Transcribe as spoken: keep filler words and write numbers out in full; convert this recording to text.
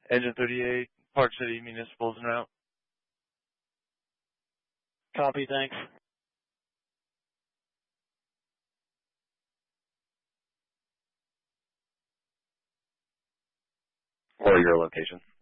Engine thirty-eight, Park City Municipal's en route. Copy, thanks. Or your location.